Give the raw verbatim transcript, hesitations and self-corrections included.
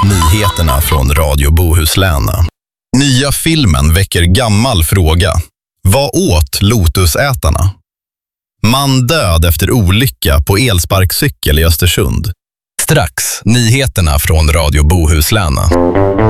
Nyheterna från Radio Bohuslän. Nya filmen väcker gammal fråga. Vad åt lotusätarna? Man död efter olycka på elsparkcykel i Östersund. Strax, nyheterna från Radio Bohuslän.